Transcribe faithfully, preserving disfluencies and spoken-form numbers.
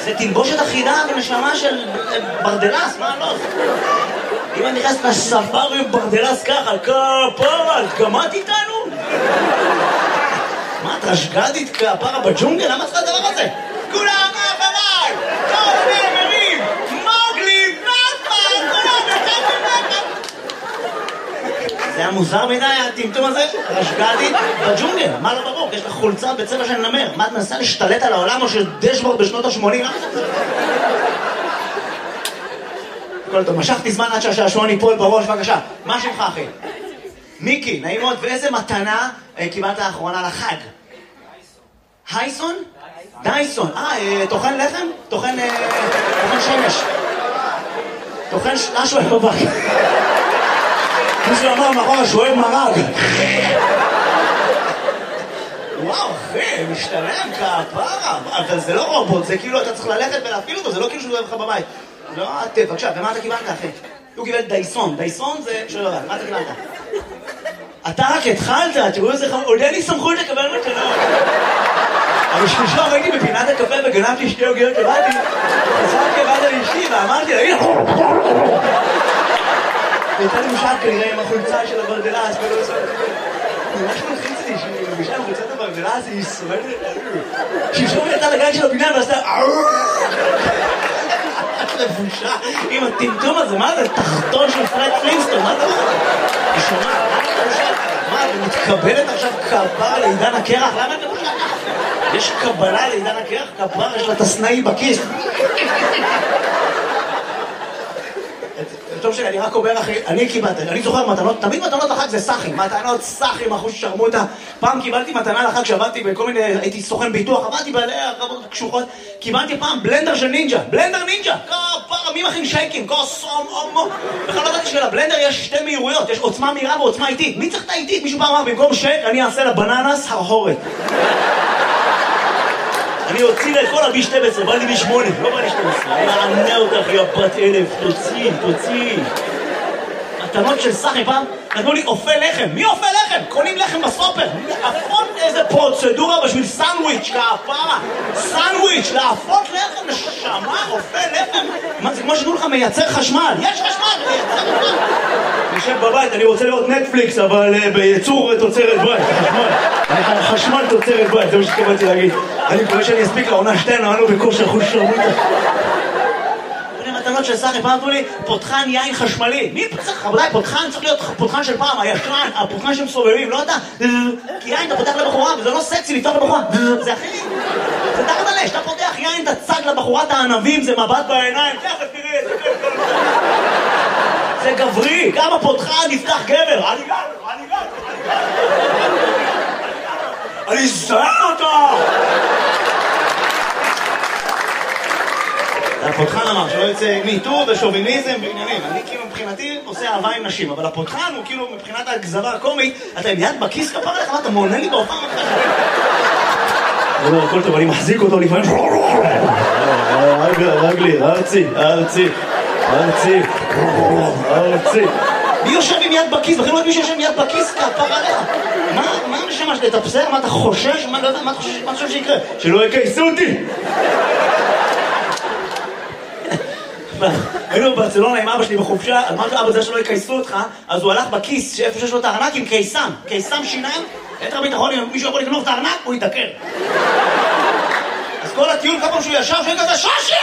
זה תלבושת אחידה ונשמה של ברדלס, מה לא? אם אני נכנס לספארי ברדלס ככה, כפרה, גמת איתנו? מה, את רשגדית כפרה בג'ונגל? למה צריכה הדבר הזה? כולם אחריי! כל הנאמרים! מוגלי, נאפה! כולם אחריי! זה היה מוזר מדי, הטמטום הזה? רשגדית בג'ונגל, מה לא ברור? יש לך חולצה בצבע של נמר. מה, את מנסה להשתלט על העולם או של דשבורד בשנות ה-שמונים? כל טוב, משכתי זמן עד שהשעשועון ייפול בראש, בבקשה. מה שמך, אחי? מיקי, נעים מאוד. ואיזה מתנה קיבלת לאחרונה לחג? הייסון? דייסון. אה, תוכן לחם? תוכן שמש. תוכן שואב בבק. מישהו אמר מאחורה שואב מרג. וואו, אחי, משתלם כפרה. אבל זה לא רובוט, זה כאילו אתה צריך ללכת ולהפעיל אותו, זה לא כאילו שהוא אוהב לך בבית. לא, את, בבקשה, ומה אתה קיבלת, אחי? הוא קיבל דייסון. דייסון זה שלא רע, מה אתה קיבלת? אתה רק התחלת, תראו איזה חמור, עוד אין לי סמכות לקבל מתנות. אבל שלשום הייתי בפינת הקפה וגנבתי שתי עוגיות שבאתי, חזרתי לבד על אשתי ואמרתי לה, הנה! הייתה לי משל כנראה עם החולצה של הברדלס, ולא עושה... ממש מלחיץ לי שהיא מרגישה עם חולצת הברדלס, היא שורדת את שלשום היא יצאה לגן של הפינה ועשתה... לבושה עם הטמטום הזה, מה זה? תחתון של פרד פלינסטון, מה זה? היא שומעת, מה זה לבושה? מה, את מתקבלת עכשיו כפרה לעידן הקרח? למה את לבושה ככה? יש קבלה לעידן הקרח? כפרה, יש לה את הסנאי בכיס. טוב שלי, אני רק אומר אחי, אני קיבלתי, אני זוכר מתנות, תמיד מתנות לחג זה סחים, מתנות סחים, אחוז ששרמוטה. פעם קיבלתי מתנה לחג שעבדתי בכל מיני, הייתי סוכן ביטוח, עבדתי בעלי הרבות קשוחות, קיבלתי פעם בלנדר של נינג'ה, בלנדר נינג'ה, כפרה, מי מכין שייקים, כוסום, אומו. בכלל לא ידעתי שלבלנדר יש שתי מהירויות, יש עוצמה מהירה ועוצמה איטית. מי צריך את האיטית? מישהו פעם אמר, במקום שייק, אני אעשה לבננס הרהורת. אני אוציא לה את כל הבי שתים עשרה, בא לי בי שמונה, לא בא לי שתים עשרה. אני מענה אותך, יא בת אלף, תוציא, תוציא. מתנות של סחי פעם, נתנו לי אופה לחם. מי אופה לחם? קונים לחם בסופר. להפות איזה פרוצדורה בשביל סנדוויץ', כפרה. סנדוויץ', להפות לחם, נשמה, אופה לחם. מה זה כמו שתנו לך מייצר חשמל? יש חשמל, מייצר חשמל. אני יושב בבית, אני רוצה לראות נטפליקס, אבל בייצור תוצרת בית, חשמל. חשמל תוצרת בית, זה מה שתקבלתי להגיד. אני מקווה שאני אספיק לעונה שתיים, נענו בכושר חוש שרמוטה. מתנות של סחי, פעם אמרו לי, פותחן יין חשמלי. מי צריך? רבותיי, פותחן צריך להיות פותחן של פעם, הישן, הפותחן שמסובבים, לא אתה. כי יין אתה פותח לבחורה, וזה לא סקסי לפתוח לבחורה. זה אחי, זה תחת הלש, אתה פותח יין, אתה צג לבחורת הענבים, זה מבט בעיניים, תכף תראה, זה כיף כל הזמן. זה גברי, גם הפותחן נפתח גבר. אני גבר, אני גבר, אני גבר. אני זהר אותו! הפותחן אמר שלא יוצא מיטור ושוביניזם ועניינים. אני כאילו מבחינתי עושה אהבה עם נשים, אבל הפותחן הוא כאילו מבחינת הגזרה הקומית, אתה עם יד בכיס כפרה לך, אתה מעונן לי בהופעה מתחשב. אני אומר, הכל טוב, אני מחזיק אותו לפעמים. רגלי, ארצי, ארצי, ארצי, ארצי. מי יושב עם יד בכיס? בכלל לא את מי שיושב עם יד בכיס כפרה לך. מה המשמע שלי? אתה פסר? מה אתה חושש? מה לא יודע? מה אתה חושב שיקרה? שלא יקייסו אותי! היינו בברצלונה עם אבא שלי בחופשה, אמרתי אבא זה שלא יקייסו אותך, אז הוא הלך בכיס שאיפה שיש לו את הארנק עם קיסם, קיסם שיניים, יתר ביטחון, אם מישהו יכול לקנות את הארנק, הוא יתדקר. אז כל הטיול כמה שהוא ישר, שהוא כזה, שושי!